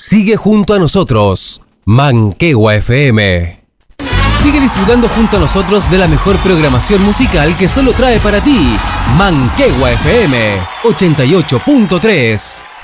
Sigue junto a nosotros, Manquehua FM. Sigue disfrutando junto a nosotros de la mejor programación musical que solo trae para ti, Manquehua FM 88.3.